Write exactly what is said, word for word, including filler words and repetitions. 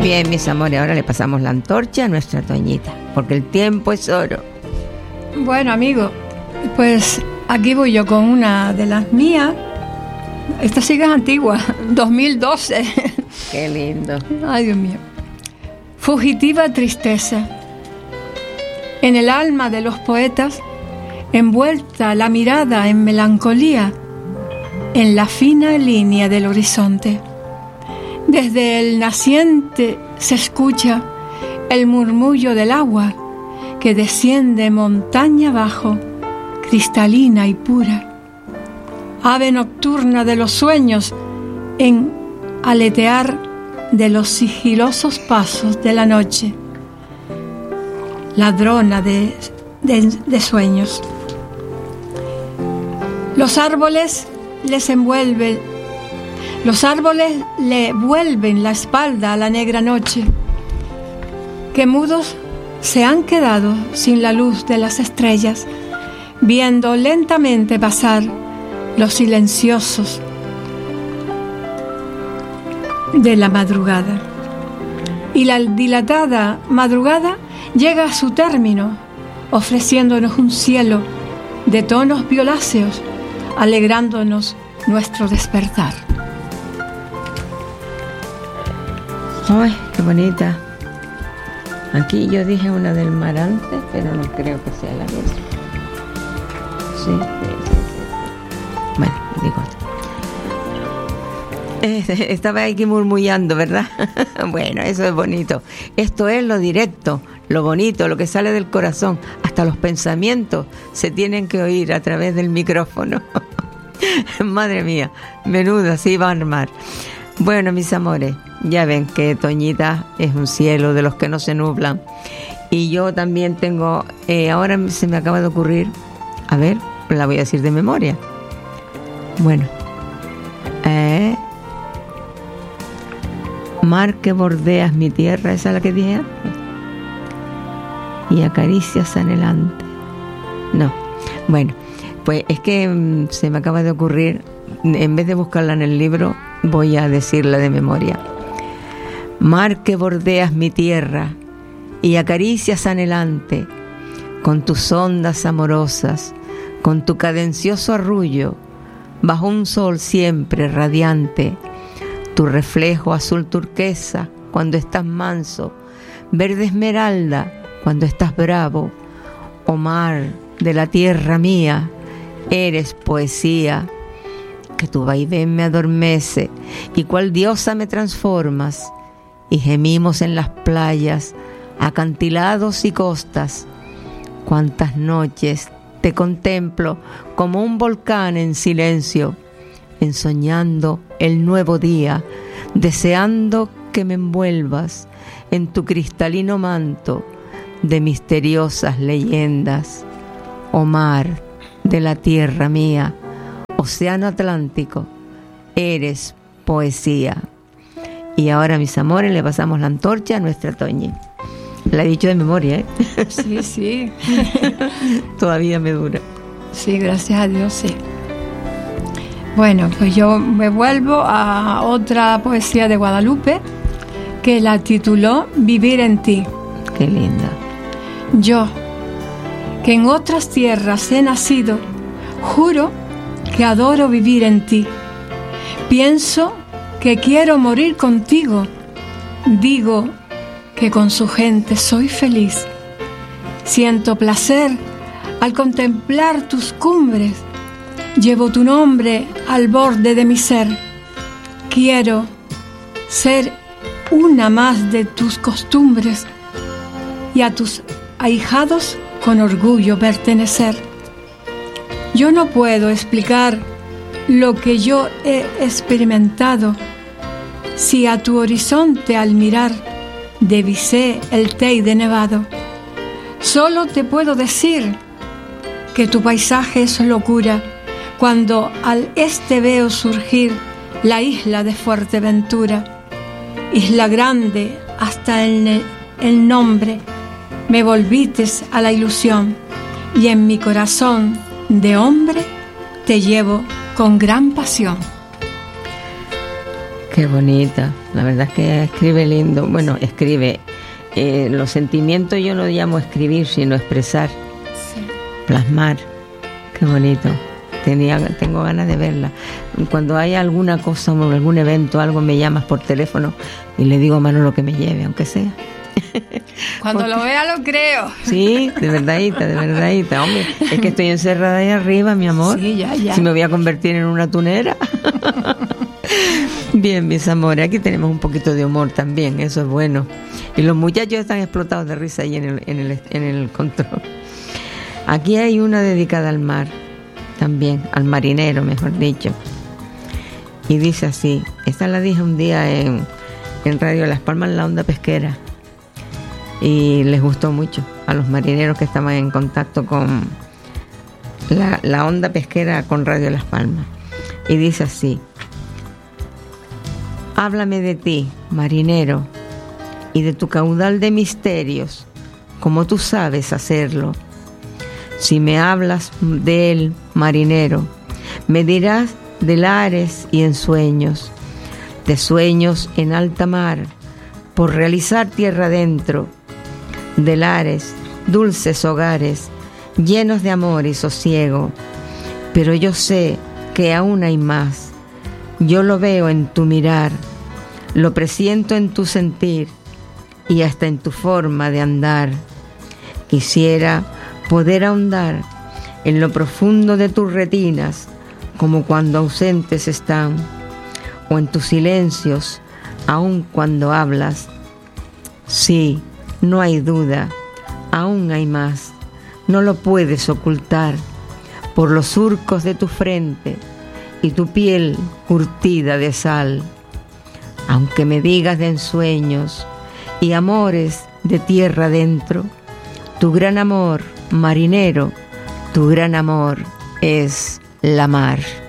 Bien, mis amores, ahora le pasamos la antorcha a nuestra Toñita, porque el tiempo es oro. Bueno, amigo, pues aquí voy yo con una de las mías. Esta sí que es antigua, dos mil doce. Qué lindo. Ay, Dios mío. Fugitiva tristeza. En el alma de los poetas, envuelta la mirada en melancolía, en la fina línea del horizonte. Desde el naciente se escucha el murmullo del agua que desciende montaña abajo, cristalina y pura. Ave nocturna de los sueños en aletear de los sigilosos pasos de la noche. Ladrona de, de, de sueños. Los árboles les envuelven, los árboles le vuelven la espalda a la negra noche, que mudos se han quedado sin la luz de las estrellas, viendo lentamente pasar los silenciosos de la madrugada. Y la dilatada madrugada llega a su término, ofreciéndonos un cielo de tonos violáceos, alegrándonos nuestro despertar. ¡Ay, qué bonita! Aquí yo dije una del Marante, pero no creo que sea la misma. Sí, sí, sí, sí. Bueno, digo. Eh, estaba aquí murmullando, ¿verdad? Bueno, eso es bonito. Esto es lo directo, lo bonito, lo que sale del corazón. Hasta los pensamientos se tienen que oír a través del micrófono. Madre mía, menuda se iba a armar. Bueno, mis amores, ya ven que Toñita es un cielo de los que no se nublan. Y yo también tengo, eh, ahora se me acaba de ocurrir, a ver, la voy a decir de memoria. Bueno, eh, mar que bordeas mi tierra, esa es la que dije antes. Y acaricias anhelante. No, bueno, pues es que mmm, se me acaba de ocurrir, en vez de buscarla en el libro, voy a decirla de memoria. Mar que bordeas mi tierra y acaricias anhelante, con tus ondas amorosas, con tu cadencioso arrullo, bajo un sol siempre radiante, tu reflejo azul turquesa cuando estás manso, verde esmeralda cuando estás bravo, oh mar de la tierra mía, eres poesía, que tu vaivén me adormece y cual diosa me transformas, y gemimos en las playas, acantilados y costas. Cuántas noches te contemplo como un volcán en silencio, ensoñando el nuevo día, deseando que me envuelvas en tu cristalino manto de misteriosas leyendas. Oh mar de la tierra mía, océano Atlántico, eres poesía. Y ahora, mis amores, le pasamos la antorcha a nuestra Toñi. La he dicho de memoria, ¿eh? Sí, sí. Todavía me dura. Sí, gracias a Dios, sí. Bueno, pues yo me vuelvo a otra poesía de Guadalupe que la tituló Vivir en ti. Qué linda. Yo, que en otras tierras he nacido, juro que adoro vivir en ti. Pienso que quiero morir contigo. Digo que con su gente soy feliz. Siento placer al contemplar tus cumbres. Llevo tu nombre al borde de mi ser. Quiero ser una más de tus costumbres y a tus ahijados con orgullo pertenecer. Yo no puedo explicar lo que yo he experimentado, si a tu horizonte al mirar divisé el Teide nevado. Solo te puedo decir que tu paisaje es locura, cuando al este veo surgir la isla de Fuerteventura. Isla grande hasta el, el nombre, me volvites a la ilusión, y en mi corazón de hombre te llevo con gran pasión. Qué bonita. La verdad es que escribe lindo. Bueno, escribe. Eh, los sentimientos yo no llamo escribir, sino expresar, sí. Plasmar. Qué bonito. Tenía, tengo ganas de verla. Cuando hay alguna cosa, algún evento, algo, me llamas por teléfono y le digo a Manolo que me lleve, aunque sea. Cuando Porque, lo vea lo creo. Sí, de verdadita, de verdadita. Hombre, es que estoy encerrada ahí arriba, mi amor. Sí, ya, ya. Si me voy a convertir en una tunera. Bien, mis amores, aquí tenemos un poquito de humor también, eso es bueno. Y los muchachos están explotados de risa ahí en el, en el, en el control. Aquí hay una dedicada al mar, también, al marinero, mejor dicho. Y dice así, esta la dije un día en, en Radio Las Palmas, en la onda pesquera. Y les gustó mucho a los marineros que estaban en contacto con la, la onda pesquera con Radio Las Palmas. Y dice así: háblame de ti, marinero, y de tu caudal de misterios, como tú sabes hacerlo. Si me hablas de él, marinero, me dirás de lares y ensueños, de sueños en alta mar, por realizar tierra adentro, de lares, dulces hogares, llenos de amor y sosiego. Pero yo sé que aún hay más. Yo lo veo en tu mirar, lo presiento en tu sentir y hasta en tu forma de andar. Quisiera poder ahondar en lo profundo de tus retinas, como cuando ausentes están, o en tus silencios, aun cuando hablas. Sí, no hay duda, aún hay más. No lo puedes ocultar por los surcos de tu frente y tu piel curtida de sal. Aunque me digas de ensueños y amores de tierra adentro, tu gran amor, marinero, tu gran amor es la mar.